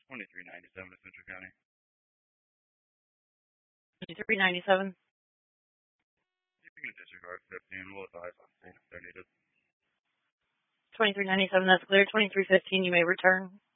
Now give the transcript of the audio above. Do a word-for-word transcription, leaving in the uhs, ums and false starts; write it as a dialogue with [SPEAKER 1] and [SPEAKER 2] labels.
[SPEAKER 1] twenty-three ninety-seven to Central County.
[SPEAKER 2] twenty-three ninety-seven.
[SPEAKER 1] You can disregard fifteen. We'll advise on scene if they're needed.
[SPEAKER 2] twenty-three ninety-seven, that's clear. twenty-three fifteen, you may return.